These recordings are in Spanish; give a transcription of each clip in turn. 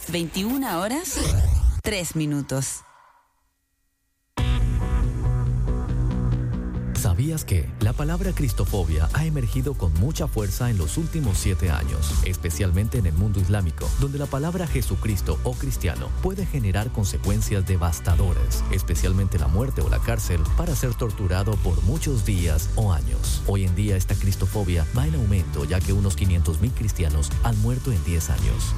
21 horas, 3 minutos. ¿Sabías que la palabra cristofobia ha emergido con mucha fuerza en los últimos 7 años, especialmente en el mundo islámico, donde la palabra Jesucristo o cristiano puede generar consecuencias devastadoras, especialmente la muerte o la cárcel, para ser torturado por muchos días o años? Hoy en día esta cristofobia va en aumento, ya que unos 500,000 cristianos han muerto en 10 años.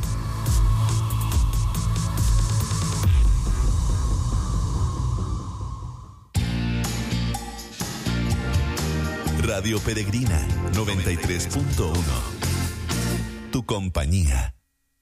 Radio Peregrina 93.1. Tu compañía.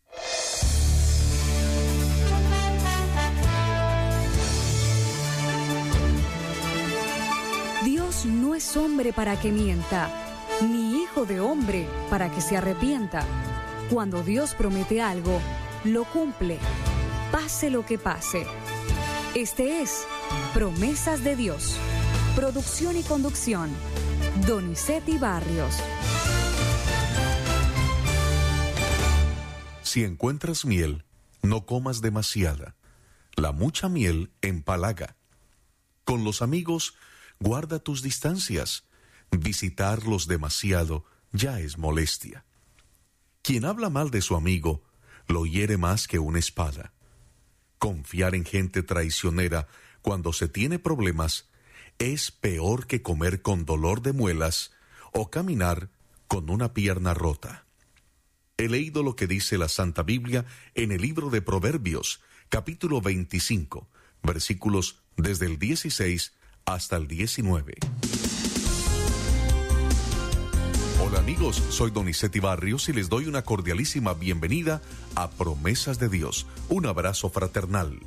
Dios no es hombre para que mienta, ni hijo de hombre para que se arrepienta. Cuando Dios promete algo, lo cumple, pase lo que pase. Este es Promesas de Dios. Producción y conducción, Donizetti Barrios. Si encuentras miel, no comas demasiada. La mucha miel empalaga. Con los amigos, guarda tus distancias. Visitarlos demasiado ya es molestia. Quien habla mal de su amigo, lo hiere más que una espada. Confiar en gente traicionera cuando se tiene problemas es peor que comer con dolor de muelas o caminar con una pierna rota. He leído lo que dice la Santa Biblia en el libro de Proverbios, capítulo 25, versículos desde el 16 hasta el 19. Hola amigos, soy Donizetti Barrios y les doy una cordialísima bienvenida a Promesas de Dios. Un abrazo fraternal.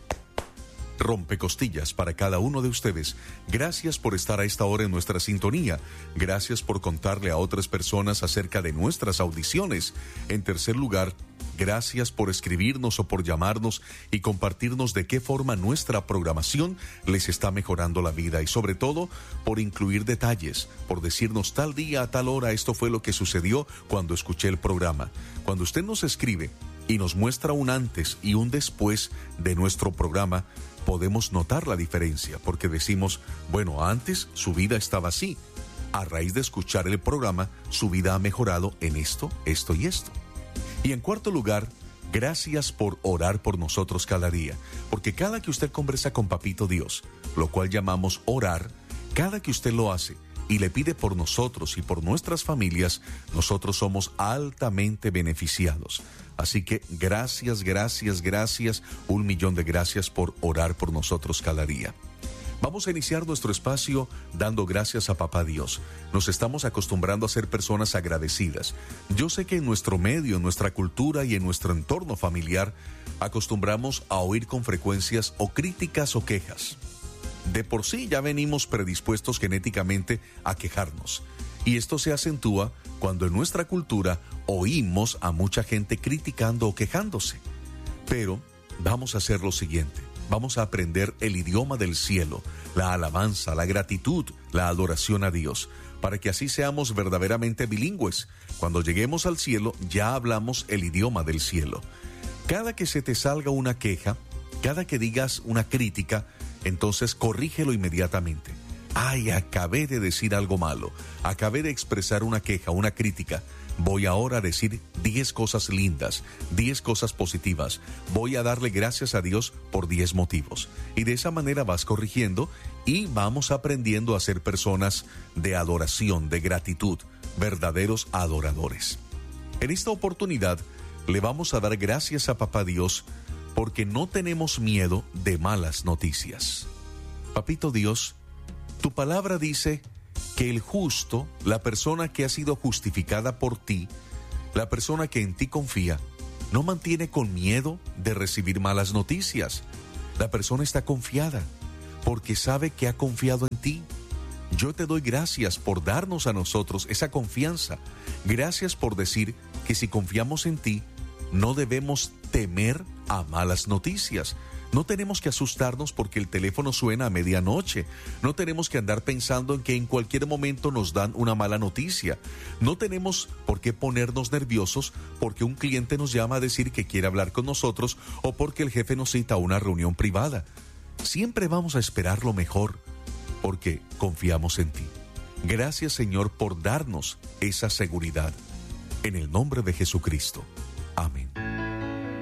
Rompecostillas para cada uno de ustedes. Gracias por estar a esta hora en nuestra sintonía. Gracias por contarle a otras personas acerca de nuestras audiciones. En tercer lugar, gracias por escribirnos o por llamarnos y compartirnos de qué forma nuestra programación les está mejorando la vida y sobre todo por incluir detalles, por decirnos tal día a tal hora esto fue lo que sucedió cuando escuché el programa. Cuando usted nos escribe y nos muestra un antes y un después de nuestro programa, podemos notar la diferencia, porque decimos, bueno, antes su vida estaba así. A raíz de escuchar el programa, su vida ha mejorado en esto, esto y esto. Y en cuarto lugar, gracias por orar por nosotros cada día, porque cada que usted conversa con Papito Dios, lo cual llamamos orar, cada que usted lo hace y le pide por nosotros y por nuestras familias, nosotros somos altamente beneficiados. Así que gracias, 1,000,000 de gracias por orar por nosotros cada día. Vamos a iniciar nuestro espacio dando gracias a Papá Dios. Nos estamos acostumbrando a ser personas agradecidas. Yo sé que en nuestro medio, en nuestra cultura y en nuestro entorno familiar, acostumbramos a oír con frecuencias o críticas o quejas. De por sí ya venimos predispuestos genéticamente a quejarnos. Y esto se acentúa cuando en nuestra cultura oímos a mucha gente criticando o quejándose. Pero vamos a hacer lo siguiente. Vamos a aprender el idioma del cielo, la alabanza, la gratitud, la adoración a Dios, para que así seamos verdaderamente bilingües. Cuando lleguemos al cielo, ya hablamos el idioma del cielo. Cada que se te salga una queja, cada que digas una crítica, entonces corrígelo inmediatamente. Ay, acabé de decir algo malo, acabé de expresar una queja, una crítica. Voy ahora a decir 10 cosas lindas, 10 cosas positivas. Voy a darle gracias a Dios por 10 motivos. Y de esa manera vas corrigiendo y vamos aprendiendo a ser personas de adoración, de gratitud, verdaderos adoradores. En esta oportunidad le vamos a dar gracias a Papá Dios porque no tenemos miedo de malas noticias. Papito Dios, tu palabra dice que el justo, la persona que ha sido justificada por ti, la persona que en ti confía, no mantiene con miedo de recibir malas noticias. La persona está confiada porque sabe que ha confiado en ti. Yo te doy gracias por darnos a nosotros esa confianza. Gracias por decir que si confiamos en ti, no debemos temer a malas noticias. No tenemos que asustarnos porque el teléfono suena a medianoche. No tenemos que andar pensando en que en cualquier momento nos dan una mala noticia. No tenemos por qué ponernos nerviosos porque un cliente nos llama a decir que quiere hablar con nosotros o porque el jefe nos cita a una reunión privada. Siempre vamos a esperar lo mejor porque confiamos en ti. Gracias, Señor, por darnos esa seguridad. En el nombre de Jesucristo. Amén.